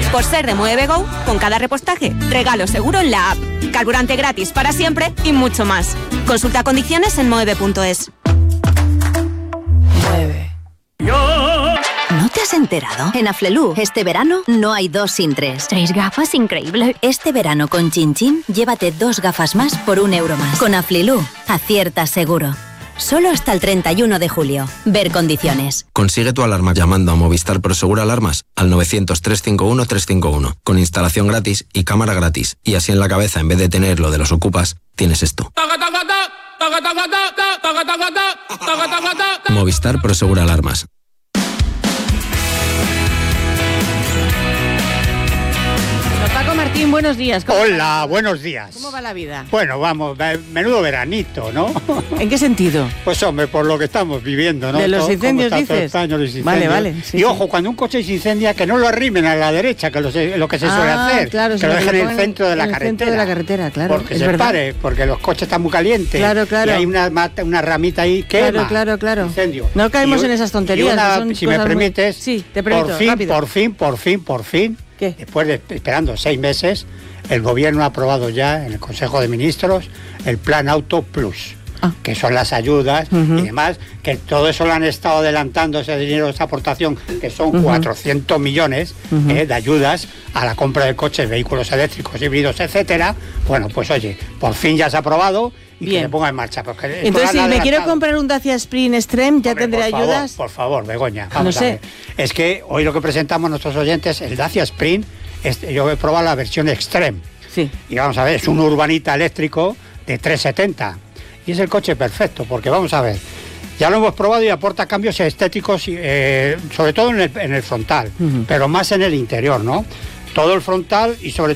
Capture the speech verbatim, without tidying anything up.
Por ser de Moeve Go, con cada repostaje, regalo seguro en la app, carburante gratis para siempre y mucho más. Consulta condiciones en moeve punto es. Mueve. ¿No te has enterado? En Aflelu, este verano no hay dos sin tres. Tres gafas, increíble. Este verano con Chin Chin, llévate dos gafas más por un euro más. Con Aflelu, acierta seguro. Solo hasta el treinta y uno de julio. Ver condiciones. Consigue tu alarma llamando a Movistar Prosegur Alarmas al novecientos, trescientos cincuenta y uno, trescientos cincuenta y uno. Con instalación gratis y cámara gratis. Y así en la cabeza, en vez de tener lo de los ocupas, tienes esto. Movistar Prosegur Alarmas. Paco Martín, buenos días. Hola, buenos días. ¿Cómo va la vida? Bueno, vamos, menudo veranito, ¿no? ¿En qué sentido? Pues hombre, por lo que estamos viviendo, ¿no? ¿De los Todo, incendios dices? Años, los incendios. Vale, vale. Sí, y ojo, sí. cuando un coche se incendia, que no lo arrimen a la derecha, que lo, se, lo que se ah, suele hacer. Claro, que lo dejen en el centro de la en el carretera. centro de la carretera, claro. Porque es se verdad. pare, porque los coches están muy calientes. Claro, claro. Y hay una, una ramita ahí que Claro, claro, claro. Incendio. No caemos y, en esas tonterías. Una, son si me cosas permites, muy... sí, te permito, por fin, rápido. por fin, por fin, por fin, ¿Qué? después de esperando seis meses, el gobierno ha aprobado ya en el Consejo de Ministros el Plan Auto Plus, ah. que son las ayudas uh-huh. y demás, que todo eso lo han estado adelantando, ese dinero, esa aportación, que son uh-huh. cuatrocientos millones uh-huh. eh, de ayudas a la compra de coches, vehículos eléctricos, híbridos, etcétera. Bueno, pues oye, por fin ya se ha aprobado y Bien. que se ponga en marcha. Porque entonces, si me quiero comprar un Dacia Spring Extreme, ¿ya Hombre, tendré por ayudas? Favor, por favor, Begoña, vamos no sé. a ver. Es que hoy lo que presentamos a nuestros oyentes, el Dacia Spring, este, yo he probado la versión Extreme. Sí. Y vamos a ver, es un urbanita eléctrico de trescientos setenta. Y es el coche perfecto, porque vamos a ver, ya lo hemos probado y aporta cambios estéticos, eh, sobre todo en el, en el frontal, uh-huh. pero más en el interior, ¿no? Todo el frontal y sobre todo